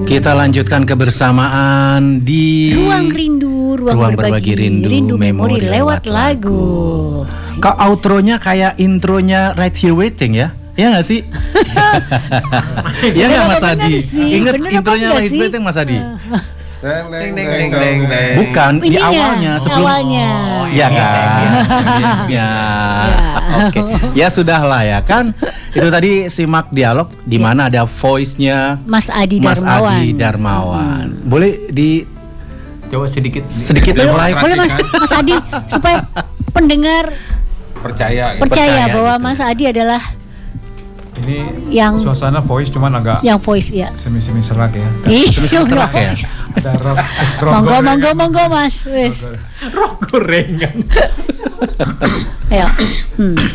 Kita lanjutkan kebersamaan di Ruang Rindu, ruang berbagi rindu memori lewat lagu. Kok outronya kayak intronya Right Here Waiting ya? Iya nggak sih? Iya nggak Mas Adi? Ingat intronya Right Here Waiting Mas Adi? Bukan di awalnya sebelum awalnya. Ya kan. Ya. Oke. Ya sudahlah ya kan. Itu tadi simak dialog di mana ada voice-nya Mas Adi Darmawan. Boleh di coba sedikit mulai. Boleh Mas Adi supaya pendengar percaya bahwa gitu. Mas Adi adalah ini yang suasana voice cuman agak yang voice ya. semi serak ya. Iya, ya. Ada monggo Mas. Wes. Rok gorengan. Ayo.